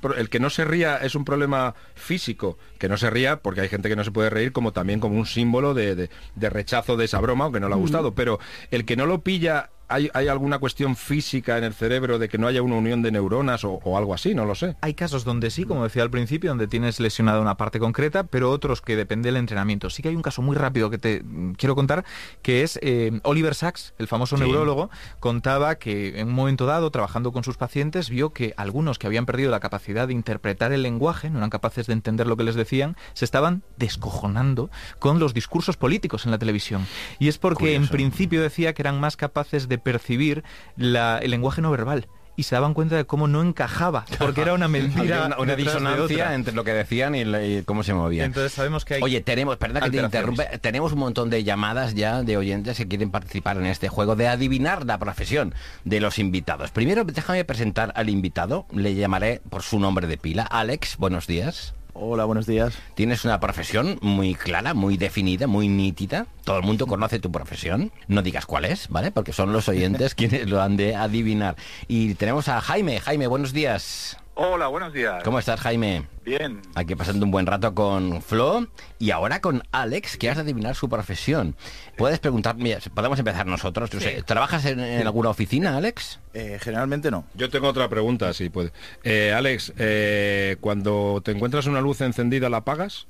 pro- el que no se ría es un problema físico, que no se ría porque hay gente que no se puede reír, como también como un símbolo de, de, de rechazo de esa broma, aunque no le ha gustado, pero el que no lo pilla, ¿hay, hay alguna cuestión física en el cerebro de que no haya una unión de neuronas o, o algo así? No lo sé. Hay casos donde sí, como decía al principio, donde tienes lesionada una parte concreta, pero otros que depende del entrenamiento. Sí que hay un caso muy rápido que te mm, quiero contar, que es eh, Oliver Sacks, el famoso Sí. neurólogo, contaba que en un momento dado, trabajando con sus pacientes, vio que algunos que habían perdido la capacidad de interpretar el lenguaje, no eran capaces de entender lo que les decían, se estaban descojonando con los discursos políticos en la televisión. Y es porque Curioso. en principio decía que eran más capaces de percibir la- el lenguaje no verbal. Y se daban cuenta de cómo no encajaba, porque era una mentira. Había una, una detrás de disonancia otra. entre lo que decían y, la- y cómo se movían. Entonces sabemos que hay Oye, tenemos, perdona que te alteraciones. interrumpe, tenemos un montón de llamadas ya de oyentes que quieren participar en este juego de adivinar la profesión de los invitados. Primero, déjame presentar al invitado, le llamaré por su nombre de pila. Alex, buenos días. Hola, buenos días. Tienes una profesión muy clara, muy definida, muy nítida. Todo el mundo conoce tu profesión. No digas cuál es, ¿vale? Porque son los oyentes quienes lo han de adivinar. Y tenemos a Jaime. Jaime, buenos días. Hola, buenos días. ¿Cómo estás, Jaime? Bien. Aquí pasando un buen rato con Flo y ahora con Alex, que has de adivinar su profesión. Puedes preguntar, mira, podemos empezar nosotros. No sé, ¿trabajas en, en alguna oficina, Alex? Eh, generalmente no. Yo tengo otra pregunta, si puede. Eh, Alex, eh, cuando te encuentras una luz encendida, ¿la apagas?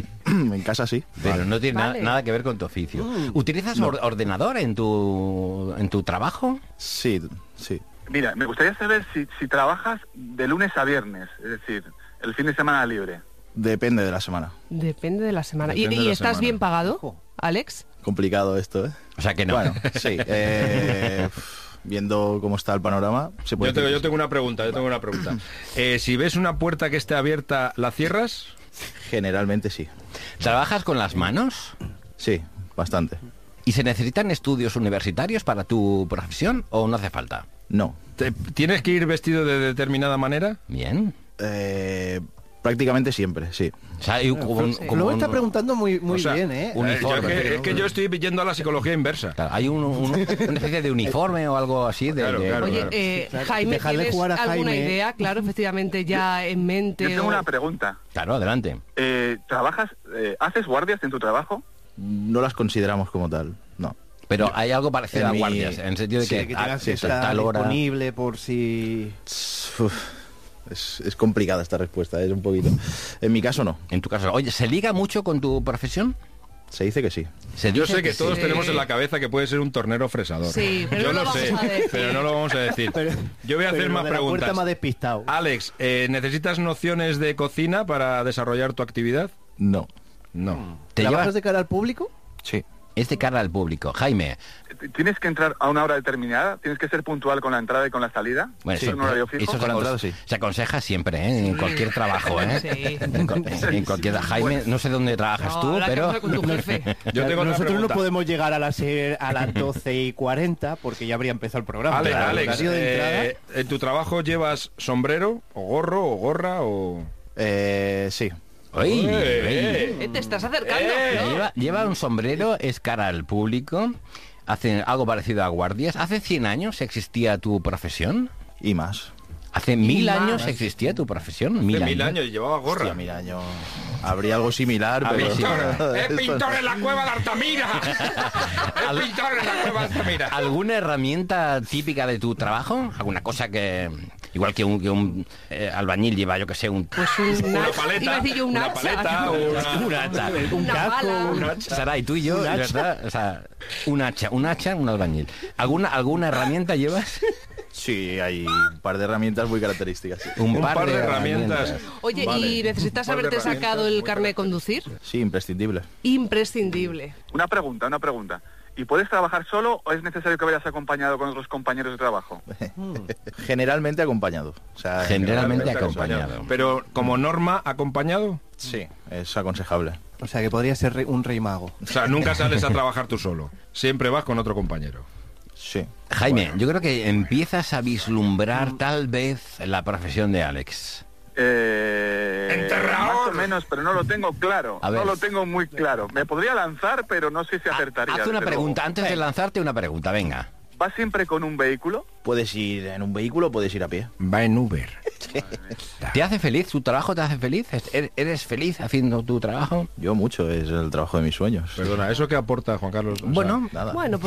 En casa sí. Pero no tiene na- Vale. nada que ver con tu oficio. Mm. ¿Utilizas No. or- ordenador en tu, en tu trabajo? Sí, sí. Mira, me gustaría saber si, si trabajas de lunes a viernes, es decir, el fin de semana libre. Depende de la semana. Depende de la semana. ¿Y, Depende y de la estás semana. bien pagado, Alex? Complicado esto, ¿eh? O sea que no. Bueno, sí. eh, viendo cómo está el panorama, se puede Yo tengo, decir yo tengo una pregunta, yo tengo una pregunta. Eh, si ves una puerta que esté abierta, ¿la cierras? Generalmente sí. ¿Trabajas con las manos? Sí, bastante. ¿Y se necesitan estudios universitarios para tu profesión o no hace falta? No. ¿Te- ¿Tienes que ir vestido de determinada manera? Bien. Eh, prácticamente siempre, sí. O sea, hay como un- como Luego un- está preguntando muy, muy O sea, bien, ¿eh? eh, yo es, que, es que yo estoy yendo a la psicología inversa. Claro, hay un, un- una especie de uniforme o algo así. De, Claro, de- claro, Oye, claro. eh, Claro, Jaime, dejarle ¿tienes jugar a alguna Jaime. idea, claro, efectivamente, ya en mente? Yo tengo o- una pregunta. Claro, adelante. Eh, ¿Trabajas, eh, haces guardias en tu trabajo? No las consideramos como tal, no. Pero hay algo parecido en a mi- guardias, en el sentido de sí, que, que ah, tengas sí, esa tal hora... disponible por si... Uf, es, es complicada esta respuesta, es un poquito. En mi caso no. En tu caso, oye, ¿se liga mucho con tu profesión? Se dice que sí. Se Yo dice sé que todos sí. tenemos en la cabeza que puede ser un tornero fresador. Sí, pero Yo no lo lo sé, vamos a decir. pero no lo vamos a decir. Yo voy a hacer Pero más lo de la puerta preguntas. me ha despistado. Alex, eh, ¿necesitas nociones de cocina para desarrollar tu actividad? No. No. ¿Te ¿Trabajas llevas? de cara al público? Sí. Es de cara al público. Jaime, ¿Tienes que entrar a una hora determinada? ¿Tienes que ser puntual con la entrada y con la salida? bueno, ¿Es eso, un horario fijo? eso se, Con la acon- entrada, sí. se aconseja siempre, ¿eh? En cualquier trabajo, ¿eh? Sí. En, cu- en cualquier... Jaime, no sé dónde trabajas No, tú, habrá que pero... hablar con tu jefe. Yo tengo otra Nosotros no pregunta. podemos llegar a las, eh, a las doce y cuarenta porque ya habría empezado el programa. Ale- Pero el Alex, horario de entrada- eh, ¿en tu trabajo llevas sombrero o gorro o gorra o...? Eh, sí. ¡Uy! Eh, uy. Eh, ¿Te estás acercando? ¿no? Lleva, lleva un sombrero, es cara al público, hace algo parecido a guardias. ¿Hace cien años existía tu profesión? Y más. ¿Hace mil más. años existía tu profesión? Hace mil años y llevaba gorra. Hostia, mil años. Habría algo similar, A pero... ver, sí. ¡Es Esto- pintor en la cueva de Altamira! ¡Es pintor en la cueva de Altamira! ¿Alguna herramienta típica de tu trabajo? ¿Alguna cosa que, igual que un, que un eh, albañil lleva, yo que sé, un... Pues un Una hacha. paleta, Iba a decir yo un una hacha. paleta, una- un hacha. Un Una casco, bala. un hacha. Saray, tú y yo, Un de hacha. verdad, o sea, un hacha, un hacha, un albañil. ¿Alguna, alguna herramienta llevas? Sí, hay un par de herramientas muy características. sí. Un, Un par de herramientas. Oye, Vale. ¿y necesitas Un par de haberte sacado herramientas el muy carnet de conducir? Sí, imprescindible. Imprescindible. Una pregunta, una pregunta. ¿Y puedes trabajar solo o es necesario que vayas acompañado con otros compañeros de trabajo? Generalmente acompañado. O sea, Generalmente acompañado. Pero como norma, acompañado. Sí, es aconsejable. O sea, que podría ser re- un rey mago. O sea, nunca sales a trabajar tú solo. Siempre vas con otro compañero. Sí. Jaime, yo creo que empiezas a vislumbrar tal vez la profesión de Alex. Eh, Enterrador. más o menos, pero no lo tengo claro. A ver. No lo tengo muy claro. Me podría lanzar, pero no sé si acertaría. Haz una desde pregunta, luego. antes de lanzarte una pregunta, venga. ¿Vas siempre con un vehículo? Puedes ir en un vehículo, puedes ir a pie. Va en Uber. ¿Te hace feliz? ¿Tu trabajo te hace feliz? ¿Er- ¿Eres feliz haciendo tu trabajo? Yo mucho, es el trabajo de mis sueños. Perdona, ¿eso qué aporta, Juan Carlos? O sea, Bueno, nada. Bueno,